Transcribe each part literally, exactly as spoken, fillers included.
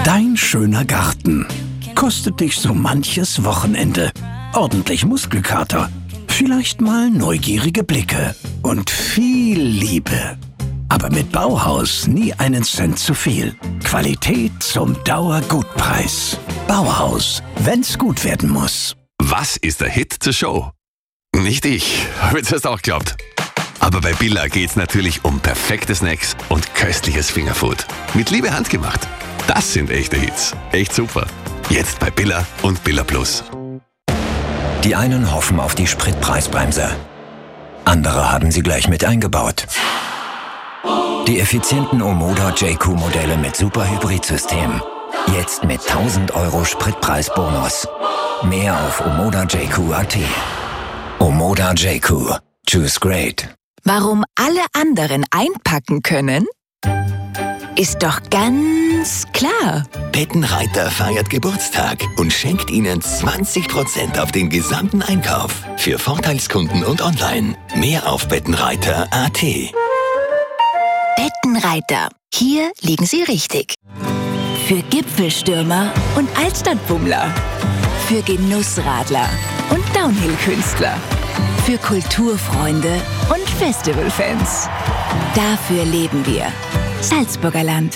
Dein schöner Garten kostet dich so manches Wochenende. Ordentlich Muskelkater, vielleicht mal neugierige Blicke und viel Liebe. Aber mit Bauhaus nie einen Cent zu viel. Qualität zum Dauergutpreis. Bauhaus, wenn's gut werden muss. Was ist der Hit zur Show? Nicht ich, hab jetzt erst auch geglaubt. Aber bei Billa geht's natürlich um perfekte Snacks und köstliches Fingerfood. Mit Liebe handgemacht. Das sind echte Hits. Echt super. Jetzt bei Billa und Billa Plus. Die einen hoffen auf die Spritpreisbremse. Andere haben sie gleich mit eingebaut. Die effizienten Omoda J Q-Modelle mit Super-Hybrid-System. Jetzt mit tausend Euro Spritpreisbonus. Mehr auf omoda j q punkt a t. Omoda J Q. Choose great. Warum alle anderen einpacken können? Ist doch ganz klar. Bettenreiter feiert Geburtstag und schenkt Ihnen zwanzig Prozent auf den gesamten Einkauf. Für Vorteilskunden und online. Mehr auf bettenreiter punkt a t. Bettenreiter. Hier liegen Sie richtig. Für Gipfelstürmer und Altstadtbummler. Für Genussradler und Downhill-Künstler. Für Kulturfreunde und Festivalfans. Dafür leben wir. Salzburger Land.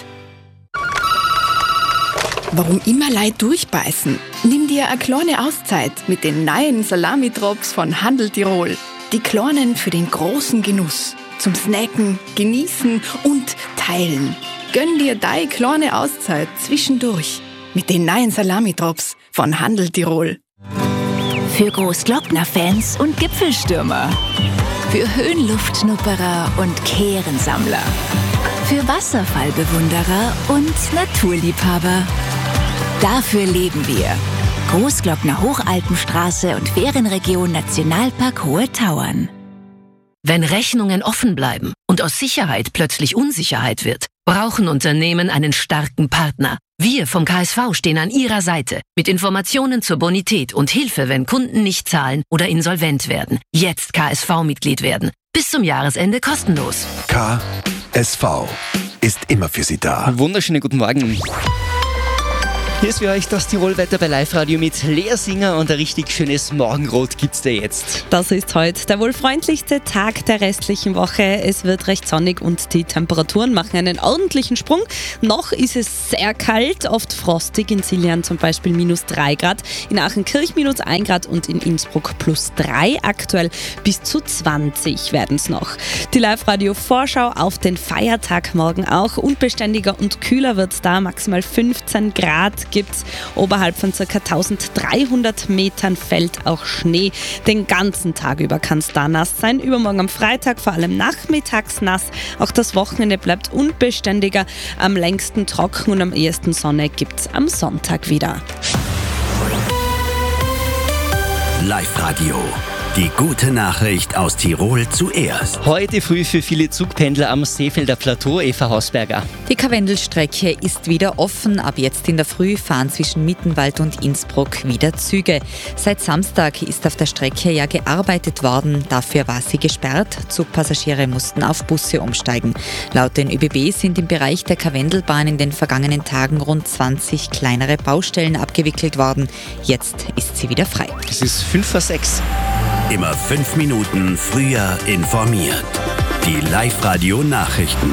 Warum immer Leid durchbeißen? Nimm dir eine kleine Auszeit mit den neuen Salami-Drops von Handel Tirol. Die kleinen für den großen Genuss. Zum Snacken, Genießen und Teilen. Gönn dir deine kleine Auszeit zwischendurch mit den neuen Salami-Drops von Handel Tirol. Für Großglockner-Fans und Gipfelstürmer. Für Höhenluftschnupperer und Kehrensammler. Für Wasserfallbewunderer und Naturliebhaber. Dafür leben wir. Großglockner Hochalpenstraße und Ferienregion Nationalpark Hohe Tauern. Wenn Rechnungen offen bleiben und aus Sicherheit plötzlich Unsicherheit wird, brauchen Unternehmen einen starken Partner. Wir vom K S V stehen an Ihrer Seite mit Informationen zur Bonität und Hilfe, wenn Kunden nicht zahlen oder insolvent werden. Jetzt K S V-Mitglied werden. Bis zum Jahresende kostenlos. K S V ist immer für Sie da. Wunderschönen guten Morgen. Hier ist für euch das Tirolwetter bei Live-Radio mit Lea Singer und ein richtig schönes Morgenrot gibt's da jetzt. Das ist heute der wohl freundlichste Tag der restlichen Woche. Es wird recht sonnig und die Temperaturen machen einen ordentlichen Sprung. Noch ist es sehr kalt, oft frostig. In Siljan zum Beispiel minus drei Grad, in Aachenkirch minus ein Grad und in Innsbruck plus drei. Aktuell bis zu zwanzig werden es noch. Die Live-Radio-Vorschau auf den Feiertag morgen auch. Unbeständiger und kühler wird es da, maximal fünfzehn Grad gibt's. Oberhalb von ca. eintausenddreihundert Metern fällt auch Schnee. Den ganzen Tag über kann es da nass sein. Übermorgen am Freitag vor allem nachmittags nass. Auch das Wochenende bleibt unbeständiger. Am längsten trocken und am ehesten Sonne gibt's am Sonntag wieder. Live-Radio. Die gute Nachricht aus Tirol zuerst. Heute früh für viele Zugpendler am Seefelder Plateau, Eva Hausberger. Die Karwendelstrecke ist wieder offen. Ab jetzt in der Früh fahren zwischen Mittenwald und Innsbruck wieder Züge. Seit Samstag ist auf der Strecke ja gearbeitet worden. Dafür war sie gesperrt. Zugpassagiere mussten auf Busse umsteigen. Laut den ÖBB sind im Bereich der Karwendelbahn in den vergangenen Tagen rund zwanzig kleinere Baustellen abgewickelt worden. Jetzt ist sie wieder frei. Es ist fünf vor sechs. Immer fünf Minuten früher informiert. Die Live-Radio-Nachrichten.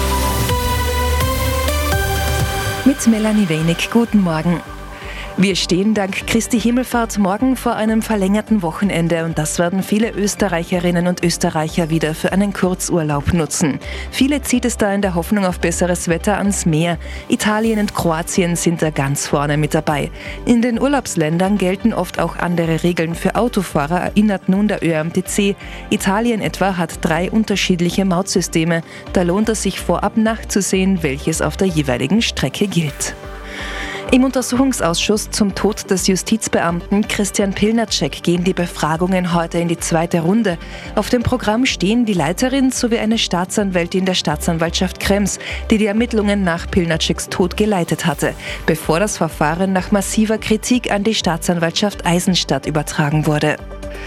Mit Melanie Wenig, guten Morgen. Wir stehen dank Christi Himmelfahrt morgen vor einem verlängerten Wochenende und das werden viele Österreicherinnen und Österreicher wieder für einen Kurzurlaub nutzen. Viele zieht es da in der Hoffnung auf besseres Wetter ans Meer. Italien und Kroatien sind da ganz vorne mit dabei. In den Urlaubsländern gelten oft auch andere Regeln für Autofahrer, erinnert nun der Ö R M T C. Italien etwa hat drei unterschiedliche Mautsysteme. Da lohnt es sich vorab nachzusehen, welches auf der jeweiligen Strecke gilt. Im Untersuchungsausschuss zum Tod des Justizbeamten Christian Pilnacek gehen die Befragungen heute in die zweite Runde. Auf dem Programm stehen die Leiterin sowie eine Staatsanwältin der Staatsanwaltschaft Krems, die die Ermittlungen nach Pilnaceks Tod geleitet hatte, bevor das Verfahren nach massiver Kritik an die Staatsanwaltschaft Eisenstadt übertragen wurde.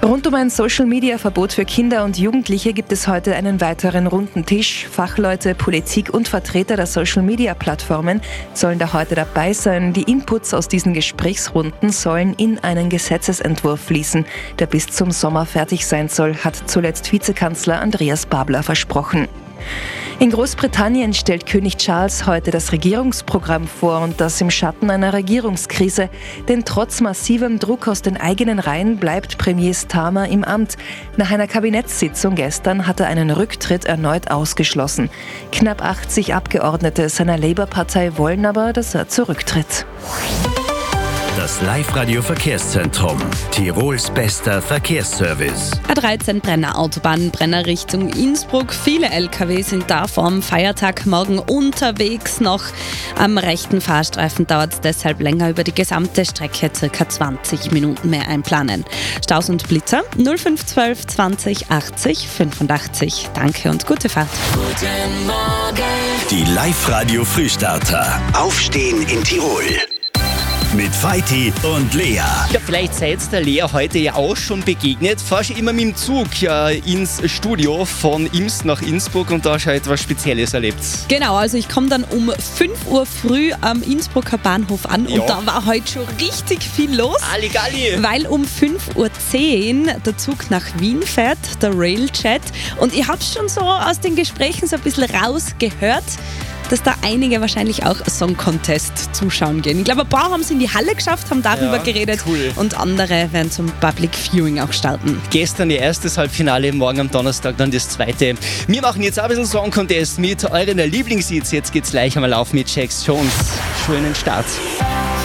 Rund um ein Social-Media-Verbot für Kinder und Jugendliche gibt es heute einen weiteren runden Tisch. Fachleute, Politik und Vertreter der Social-Media-Plattformen sollen da heute dabei sein. Die Inputs aus diesen Gesprächsrunden sollen in einen Gesetzesentwurf fließen, der bis zum Sommer fertig sein soll, hat zuletzt Vizekanzler Andreas Babler versprochen. In Großbritannien stellt König Charles heute das Regierungsprogramm vor und das im Schatten einer Regierungskrise. Denn trotz massivem Druck aus den eigenen Reihen bleibt Premier Starmer im Amt. Nach einer Kabinettssitzung gestern hat er einen Rücktritt erneut ausgeschlossen. Knapp achtzig Abgeordnete seiner Labour-Partei wollen aber, dass er zurücktritt. Das Live-Radio-Verkehrszentrum. Tirols bester Verkehrsservice. A dreizehn Brenner Autobahn, Brenner Richtung Innsbruck. Viele L K W sind da vom Feiertag morgen unterwegs. Noch am rechten Fahrstreifen dauert es deshalb länger, über die gesamte Strecke circa zwanzig Minuten mehr einplanen. Staus und Blitzer null fünf zwölf zwanzig achtzig fünfundachtzig. Danke und gute Fahrt. Guten Morgen. Die Live-Radio-Frühstarter. Aufstehen in Tirol. Mit Veit und Lea. Ja, vielleicht seid ihr der Lea heute ja auch schon begegnet. Fahr schon immer mit dem Zug äh, ins Studio von Imst nach Innsbruck und da schon etwas Spezielles erlebt. Genau, also ich komme dann um fünf Uhr früh am Innsbrucker Bahnhof an Ja. und da war heute schon richtig viel los. Halligalli! Weil um fünf Uhr zehn der Zug nach Wien fährt, der Railjet. Und ihr habt schon so aus den Gesprächen so ein bisschen rausgehört, dass da einige wahrscheinlich auch Song Contest zuschauen gehen. Ich glaube, ein paar haben es in die Halle geschafft, haben darüber Ja, geredet cool. und andere werden zum Public Viewing auch starten. Gestern ihr erstes Halbfinale, morgen am Donnerstag dann das zweite. Wir machen jetzt auch ein bisschen Song Contest mit euren Lieblingshits. Jetzt geht's gleich einmal auf mit Jax Jones. Schönen Start.